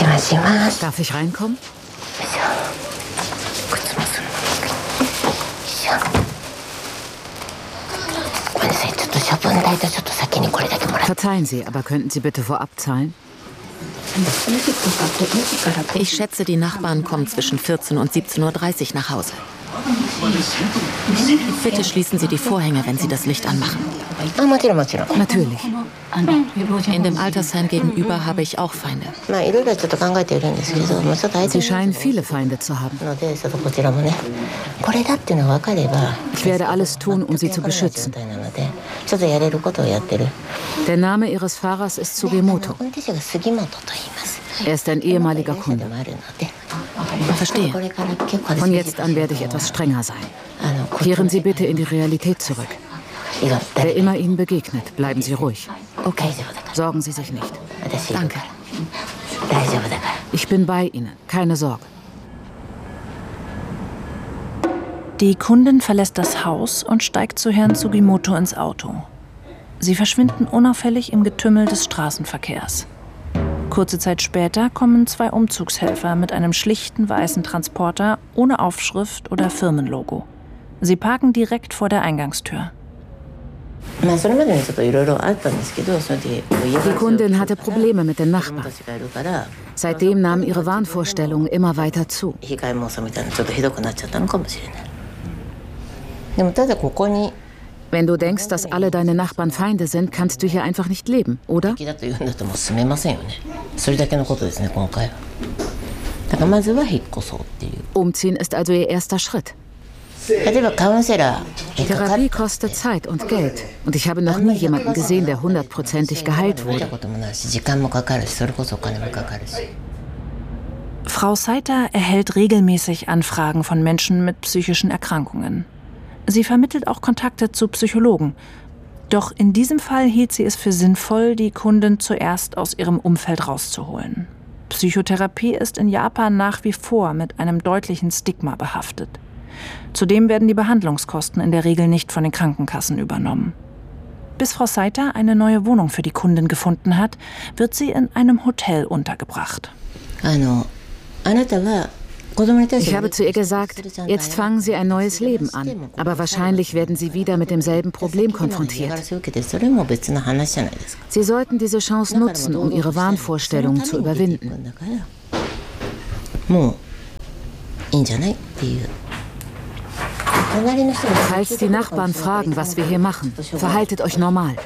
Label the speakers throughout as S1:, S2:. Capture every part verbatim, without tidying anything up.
S1: Darf ich reinkommen? Verzeihen Sie, aber könnten Sie bitte vorab zahlen?
S2: Ich schätze, die Nachbarn kommen zwischen vierzehn und siebzehn Uhr dreißig nach Hause. Bitte schließen Sie die Vorhänge, wenn Sie das Licht anmachen.
S1: Natürlich.
S2: In dem Altersheim gegenüber habe ich auch Feinde.
S1: Sie scheinen viele Feinde zu haben. Ich werde alles tun, um Sie zu beschützen. Der Name Ihres Fahrers ist Sugimoto. Er ist ein ehemaliger Kunde.
S2: Verstehe.
S1: Von jetzt an werde ich etwas strenger sein. Kehren Sie bitte in die Realität zurück. Wer immer Ihnen begegnet, bleiben Sie ruhig.
S2: Okay.
S1: Sorgen Sie sich nicht.
S2: Danke.
S1: Ich bin bei Ihnen, keine Sorge.
S3: Die Kundin verlässt das Haus und steigt zu Herrn Sugimoto ins Auto. Sie verschwinden unauffällig im Getümmel des Straßenverkehrs. Kurze Zeit später kommen zwei Umzugshelfer mit einem schlichten weißen Transporter ohne Aufschrift oder Firmenlogo. Sie parken direkt vor der Eingangstür.
S1: Die Kundin hatte Probleme mit den Nachbarn. Seitdem nahmen ihre Wahnvorstellungen immer weiter zu. Wenn du denkst, dass alle deine Nachbarn Feinde sind, kannst du hier einfach nicht leben, oder? Umziehen ist also ihr erster Schritt. Therapie kostet Zeit und Geld. Und ich habe noch nie jemanden gesehen, der hundertprozentig geheilt wurde.
S3: Frau Saita erhält regelmäßig Anfragen von Menschen mit psychischen Erkrankungen. Sie vermittelt auch Kontakte zu Psychologen. Doch in diesem Fall hielt sie es für sinnvoll, die Kundin zuerst aus ihrem Umfeld rauszuholen. Psychotherapie ist in Japan nach wie vor mit einem deutlichen Stigma behaftet. Zudem werden die Behandlungskosten in der Regel nicht von den Krankenkassen übernommen. Bis Frau Saita eine neue Wohnung für die Kundin gefunden hat, wird sie in einem Hotel untergebracht.
S1: Ich habe zu ihr gesagt, jetzt fangen Sie ein neues Leben an. Aber wahrscheinlich werden Sie wieder mit demselben Problem konfrontiert. Sie sollten diese Chance nutzen, um Ihre Wahnvorstellungen zu überwinden. Falls die Nachbarn fragen, was wir hier machen, verhaltet euch normal.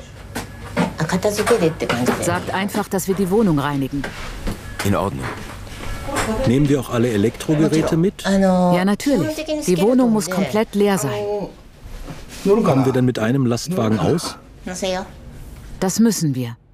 S1: Sagt einfach, dass wir die Wohnung reinigen.
S4: In Ordnung. Nehmen wir auch alle Elektrogeräte mit?
S1: Ja, natürlich. Die Wohnung muss komplett leer sein.
S4: Kommen wir dann mit einem Lastwagen aus?
S1: Das müssen wir.